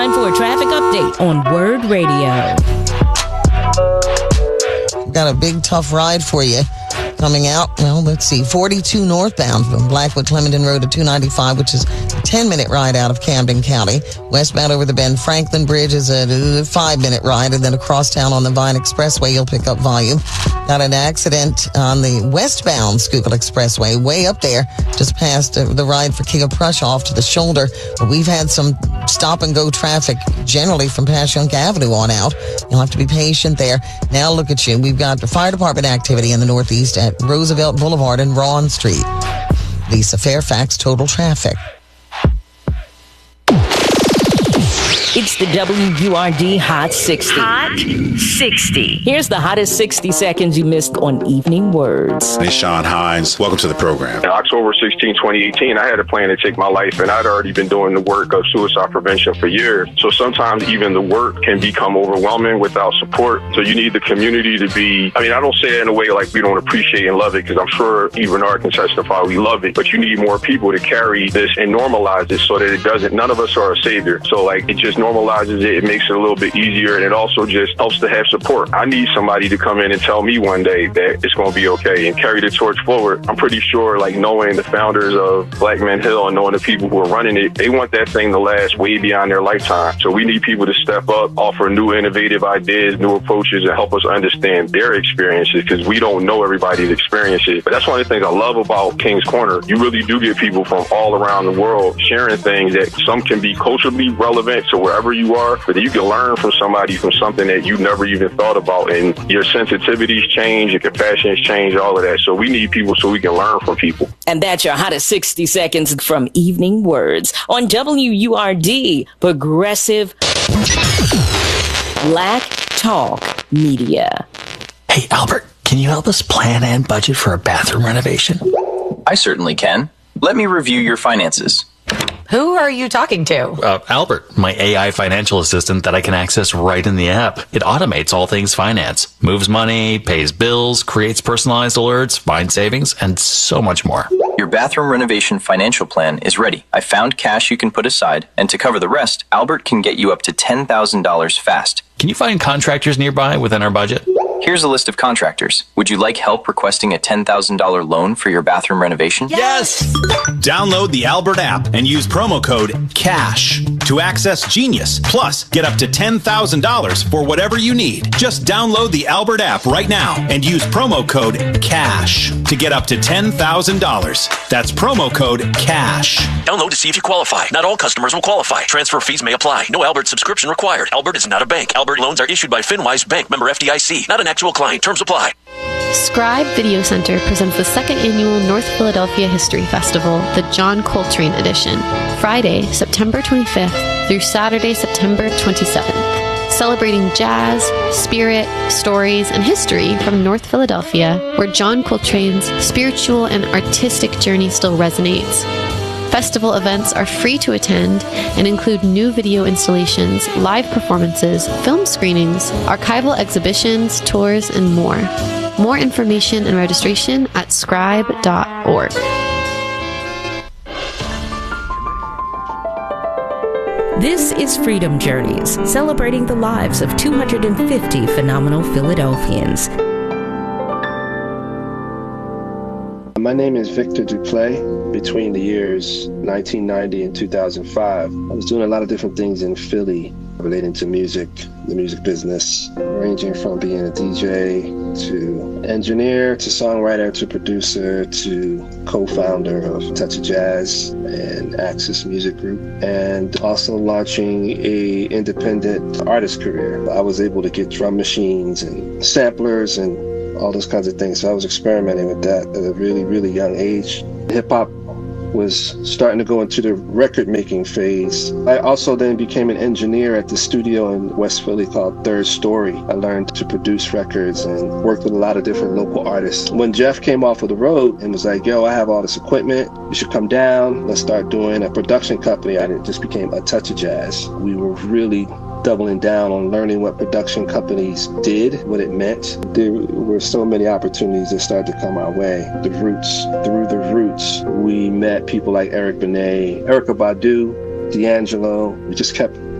time for a traffic update on Word Radio. Got a big, tough ride for you coming out. Well, let's see. 42 northbound from Blackwood Clementon Road to 295, which is a 10-minute ride out of Camden County. Westbound over the Ben Franklin Bridge is a 5-minute ride, and then across town on the Vine Expressway, you'll pick up volume. Got an accident on the westbound Schuylkill Expressway, way up there, just past the ride for King of Prussia off to the shoulder. But we've had some stop-and-go traffic generally from Passyunk Avenue on out. You'll have to be patient there. Now look at you. We've got the fire department activity in the northeast at Roosevelt Boulevard and Rawn Street. Lisa Fairfax, Total Traffic. It's the WURD Hot 60. Hot 60. Here's the hottest 60 seconds you missed on Evening Words. This is Sean Hines. Welcome to the program. October 16, 2018, I had a plan to take my life, and I'd already been doing the work of suicide prevention for years. So sometimes even the work can become overwhelming without support. So you need the community to be, I don't say it in a way like we don't appreciate and love it, because I'm sure even Art can testify we love it, but you need more people to carry this and normalize it so that it doesn't, none of us are a savior. So it just normalizes it, it makes it a little bit easier, and it also just helps to have support. I need somebody to come in and tell me one day that it's going to be okay and carry the torch forward. I'm pretty sure, knowing the founders of Black Men Hill and knowing the people who are running it, they want that thing to last way beyond their lifetime. So we need people to step up, offer new innovative ideas, new approaches, and help us understand their experiences, because we don't know everybody's experiences. But that's one of the things I love about King's Corner. You really do get people from all around the world sharing things that some can be culturally relevant to wherever you are, but you can learn from somebody from something that you never even thought about, and your sensitivities change, your compassions change, all of that. So we need people so we can learn from people. And that's your hottest 60 seconds from Evening Words on WURD, Progressive Black Talk Media. Hey, Albert, can you help us plan and budget for a bathroom renovation? I certainly can. Let me review your finances. Who are you talking to? Albert, my AI financial assistant that I can access right in the app. It automates all things finance, moves money, pays bills, creates personalized alerts, finds savings, and so much more. Your bathroom renovation financial plan is ready. I found cash you can put aside, and to cover the rest, Albert can get you up to $10,000 fast. Can you find contractors nearby within our budget? Here's a list of contractors. Would you like help requesting a $10,000 loan for your bathroom renovation? Yes! Download the Albert app and use promo code CASH to access Genius. Plus, get up to $10,000 for whatever you need. Just download the Albert app right now and use promo code CASH to get up to $10,000. That's promo code CASH. Download to see if you qualify. Not all customers will qualify. Transfer fees may apply. No Albert subscription required. Albert is not a bank. Albert loans are issued by FinWise Bank, member FDIC. Not an actual client. Terms apply. Scribe Video Center presents the second annual North Philadelphia History Festival, the John Coltrane Edition, Friday, September 25th through Saturday, September 27th. Celebrating jazz, spirit, stories, and history from North Philadelphia, where John Coltrane's spiritual and artistic journey still resonates. Festival events are free to attend and include new video installations, live performances, film screenings, archival exhibitions, tours, and more. More information and registration at scribe.org. This is Freedom Journeys, celebrating the lives of 250 phenomenal Philadelphians. My name is Victor Duplay. Between the years 1990 and 2005, I was doing a lot of different things in Philly relating to music, the music business, ranging from being a DJ to engineer to songwriter to producer to co-founder of Touch of Jazz and Axis Music Group, and also launching a independent artist career. I was able to get drum machines and samplers and all those kinds of things. So I was experimenting with that at a really, really young age. Hip-hop was starting to go into the record-making phase. I also then became an engineer at the studio in West Philly called Third Story. I learned to produce records and worked with a lot of different local artists. When Jeff came off of the road and was like, yo, I have all this equipment, you should come down, let's start doing a production company, I just became A Touch of Jazz. We were really doubling down on learning what production companies did, what it meant. There were so many opportunities that started to come our way. Through the roots, we met people like Eric Benet, Erykah Badu, D'Angelo. We just kept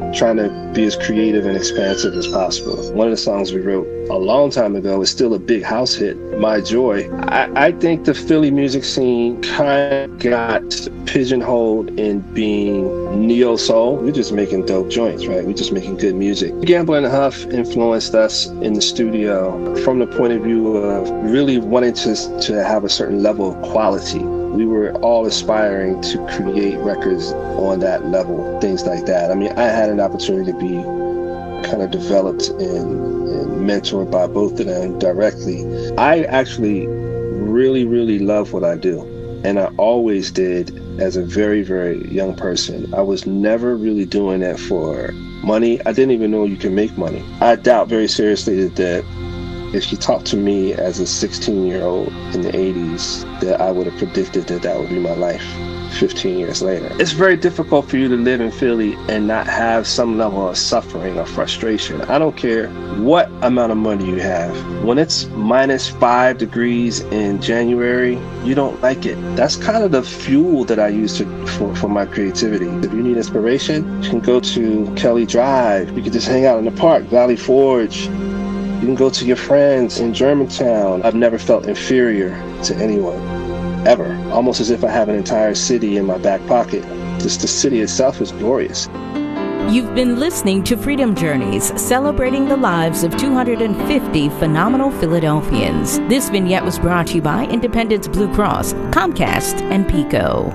trying to be as creative and expansive as possible. One of the songs we wrote a long time ago is still a big house hit, My Joy. I think the Philly music scene kind of got pigeonholed in being neo-soul. We're just making dope joints, right? We're just making good music. Gamble and Huff influenced us in the studio from the point of view of really wanting to have a certain level of quality. We were all aspiring to create records on that level, things like that. I mean, I had an opportunity to be kind of developed and mentored by both of them directly. I actually really love what I do. And I always did as a very, very young person. I was never really doing it for money. I didn't even know you can make money. I doubt very seriously that if you talked to me as a 16-year-old in the 80s, that I would have predicted that would be my life 15 years later. It's very difficult for you to live in Philly and not have some level of suffering or frustration. I don't care what amount of money you have. When it's -5 degrees in January, you don't like it. That's kind of the fuel that I use for my creativity. If you need inspiration, you can go to Kelly Drive. You can just hang out in the park, Valley Forge. You can go to your friends in Germantown. I've never felt inferior to anyone, ever. Almost as if I have an entire city in my back pocket. Just the city itself is glorious. You've been listening to Freedom Journeys, celebrating the lives of 250 phenomenal Philadelphians. This vignette was brought to you by Independence Blue Cross, Comcast, and PECO.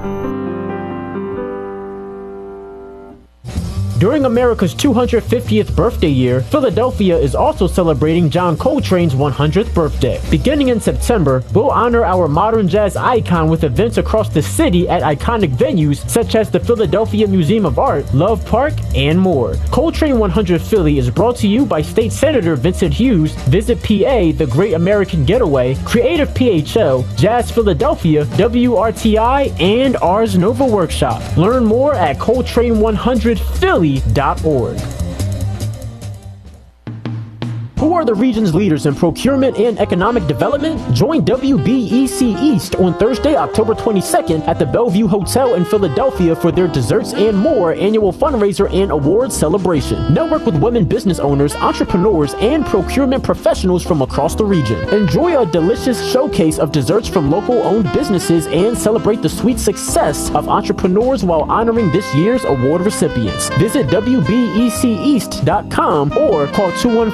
During America's 250th birthday year, Philadelphia is also celebrating John Coltrane's 100th birthday. Beginning in September, we'll honor our modern jazz icon with events across the city at iconic venues such as the Philadelphia Museum of Art, Love Park, and more. Coltrane 100 Philly is brought to you by State Senator Vincent Hughes, Visit PA, The Great American Getaway, Creative PHL, Jazz Philadelphia, WRTI, and Ars Nova Workshop. Learn more at Coltrane100Philly.org. Who are the region's leaders in procurement and economic development? Join WBEC East on Thursday, October 22nd at the Bellevue Hotel in Philadelphia for their Desserts and More annual fundraiser and awards celebration. Network with women business owners, entrepreneurs, and procurement professionals from across the region. Enjoy a delicious showcase of desserts from local-owned businesses and celebrate the sweet success of entrepreneurs while honoring this year's award recipients. Visit WBECEast.com or call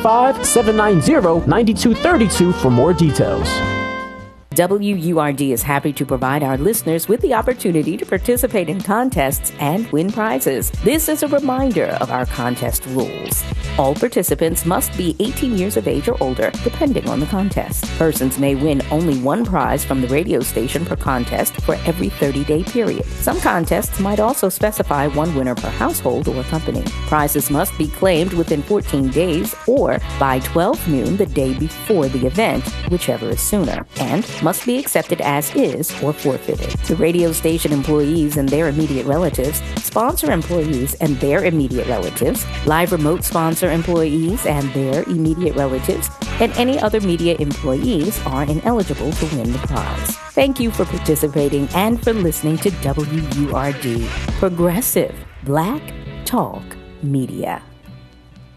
215-790-9232 for more details. WURD is happy to provide our listeners with the opportunity to participate in contests and win prizes. This is a reminder of our contest rules. All participants must be 18 years of age or older, depending on the contest. Persons may win only one prize from the radio station per contest for every 30-day period. Some contests might also specify one winner per household or company. Prizes must be claimed within 14 days or by 12 noon the day before the event, whichever is sooner, and must be accepted as is or forfeited. The radio station employees and their immediate relatives, sponsor employees and their immediate relatives, live remote sponsor employees and their immediate relatives, and any other media employees are ineligible to win the prize. Thank you for participating and for listening to WURD, Progressive Black Talk Media.